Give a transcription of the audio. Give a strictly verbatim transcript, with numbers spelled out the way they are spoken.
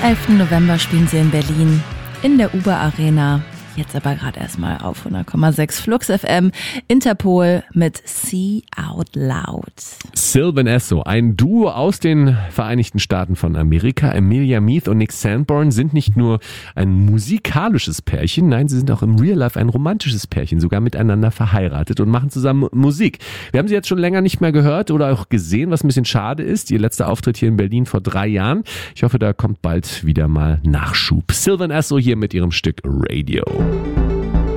elften November spielen sie in Berlin in der Uber Arena. Jetzt aber gerade erstmal auf hundert Komma sechs Flux F M. Interpol mit See Out Loud. Sylvan Esso, ein Duo aus den Vereinigten Staaten von Amerika. Emilia Meath und Nick Sanborn sind nicht nur ein musikalisches Pärchen, nein, sie sind auch im Real Life ein romantisches Pärchen, sogar miteinander verheiratet und machen zusammen Musik. Wir haben sie jetzt schon länger nicht mehr gehört oder auch gesehen, was ein bisschen schade ist. Ihr letzter Auftritt hier in Berlin vor drei Jahren. Ich hoffe, da kommt bald wieder mal Nachschub. Sylvan Esso hier mit ihrem Stück Radio.